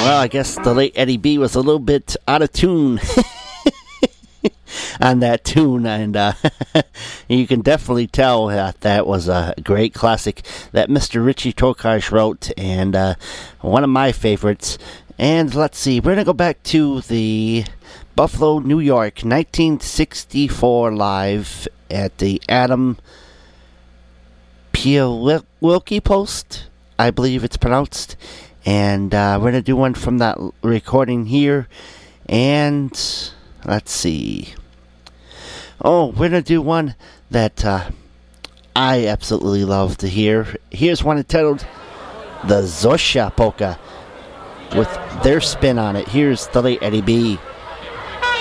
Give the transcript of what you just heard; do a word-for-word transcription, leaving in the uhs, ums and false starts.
Well, I guess the late Eddie B was a little bit out of tune on that tune, and uh, you can definitely tell that that was a great classic that Mister Richie Tokarz wrote, and uh, one of my favorites. And let's see, we're going to go back to the Buffalo, New York, nineteen sixty-four live at the Adam Pielewicki Post, I believe it's pronounced. And uh, we're going to do one from that recording here. And let's see. Oh, we're going to do one that uh, I absolutely love to hear. Here's one entitled The Zosia Polka with their spin on it. Here's the late Eddie B.